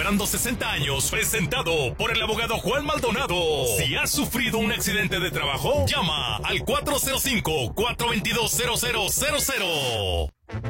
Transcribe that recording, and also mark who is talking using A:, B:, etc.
A: celebrando 60 años, presentado por el abogado Juan Maldonado. Si has sufrido un accidente de trabajo, llama al 405-422-0000.